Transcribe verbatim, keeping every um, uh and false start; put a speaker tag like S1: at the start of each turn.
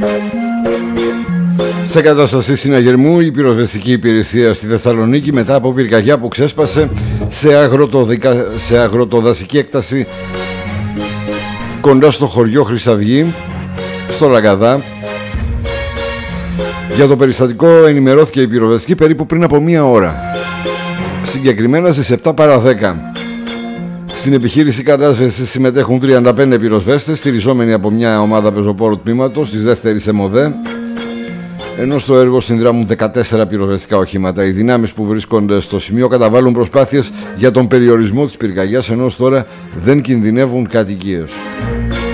S1: Σε κατάσταση συναγερμού η πυροσβεστική υπηρεσία στη Θεσσαλονίκη μετά από πυρκαγιά που ξέσπασε σε, αγροτοδικα... σε αγροτοδασική έκταση κοντά στο χωριό Χρυσαυγή, στο Λαγκαδά. Για το περιστατικό ενημερώθηκε η πυροσβεστική περίπου πριν από μία ώρα, συγκεκριμένα στις επτά παρά δέκα. Στην επιχείρηση κατάσβεσης συμμετέχουν τριάντα πέντε πυροσβέστες, στηριζόμενοι από μια ομάδα πεζοπόρου τμήματος της δεύτερης ΕΜΟΔΕ, ενώ στο έργο συνδράμουν δεκατέσσερα πυροσβεστικά οχήματα. Οι δυνάμεις που βρίσκονται στο σημείο καταβάλουν προσπάθειες για τον περιορισμό της πυρκαγιάς, ενώ ως τώρα δεν κινδυνεύουν κατοικίες.